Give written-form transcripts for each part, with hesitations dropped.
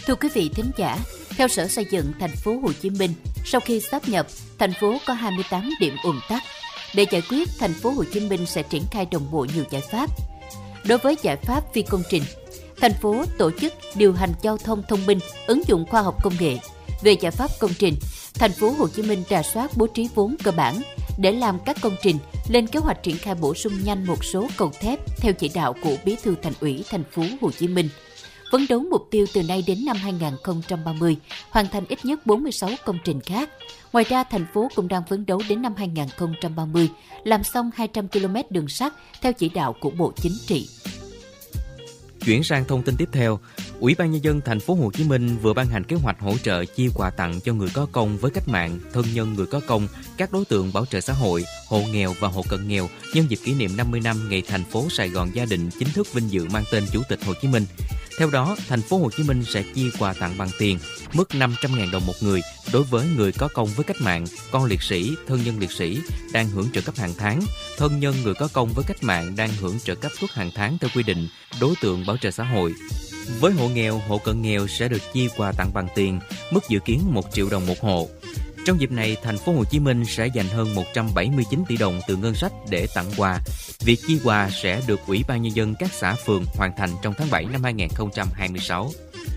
Thưa quý vị thính giả, theo Sở Xây dựng thành phố Hồ Chí Minh, sau khi sáp nhập, thành phố có 28 điểm ùn tắc. Để giải quyết, thành phố Hồ Chí Minh sẽ triển khai đồng bộ nhiều giải pháp. Đối với giải pháp phi công trình, thành phố tổ chức điều hành giao thông thông minh, ứng dụng khoa học công nghệ. Về giải pháp công trình, thành phố Hồ Chí Minh rà soát bố trí vốn cơ bản để làm các công trình, lên kế hoạch triển khai bổ sung nhanh một số cầu thép theo chỉ đạo của Bí thư Thành ủy thành phố Hồ Chí Minh. Phấn đấu mục tiêu từ nay đến năm 2030 hoàn thành ít nhất 46 công trình khác. Ngoài ra, thành phố cũng đang phấn đấu đến năm 2030 làm xong 200 km đường sắt theo chỉ đạo của Bộ Chính trị. Chuyển sang thông tin tiếp theo, Ủy ban Nhân dân thành phố Hồ Chí Minh vừa ban hành kế hoạch hỗ trợ chia quà tặng cho người có công với cách mạng, thân nhân người có công, các đối tượng bảo trợ xã hội, hộ nghèo và hộ cận nghèo nhân dịp kỷ niệm 50 năm ngày thành phố Sài Gòn Gia Định chính thức vinh dự mang tên Chủ tịch Hồ Chí Minh. Theo đó, thành phố Hồ Chí Minh sẽ chia quà tặng bằng tiền, mức 500.000 đồng một người đối với người có công với cách mạng, con liệt sĩ, thân nhân liệt sĩ đang hưởng trợ cấp hàng tháng, thân nhân người có công với cách mạng đang hưởng trợ cấp suất hàng tháng theo quy định, đối tượng bảo trợ xã hội. Với hộ nghèo, hộ cận nghèo sẽ được chia quà tặng bằng tiền, mức dự kiến 1 triệu đồng một hộ. Trong dịp này, thành phố Hồ Chí Minh sẽ dành hơn 179 tỷ đồng từ ngân sách để tặng quà. Việc chia quà sẽ được Ủy ban Nhân dân các xã phường hoàn thành trong tháng 7 năm 2026.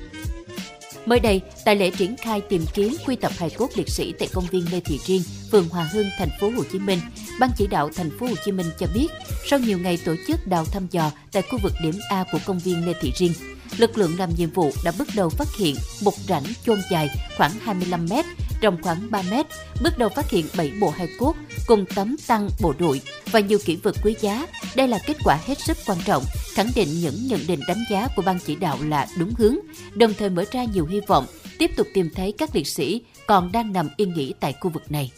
Mới đây, tại lễ triển khai tìm kiếm quy tập hài cốt liệt sĩ tại công viên Lê Thị Riêng, phường Hòa Hưng, thành phố Hồ Chí Minh, Ban chỉ đạo thành phố Hồ Chí Minh cho biết, sau nhiều ngày tổ chức đào thăm dò tại khu vực điểm A của công viên Lê Thị Riêng, lực lượng làm nhiệm vụ đã bước đầu phát hiện một rãnh chôn dài khoảng 25 m, rộng khoảng 3 m, bước đầu phát hiện 7 bộ hài cốt cùng tấm tang bộ đội và nhiều kỷ vật quý giá. Đây là kết quả hết sức quan trọng, khẳng định những nhận định đánh giá của ban chỉ đạo là đúng hướng, đồng thời mở ra nhiều hy vọng tiếp tục tìm thấy các liệt sĩ còn đang nằm yên nghỉ tại khu vực này.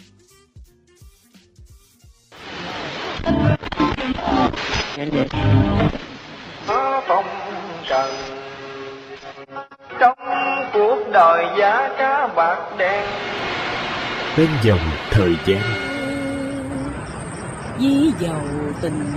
Phong trần trong cuộc đời giá cá bạc đen bên dòng thời gian ví dầu tình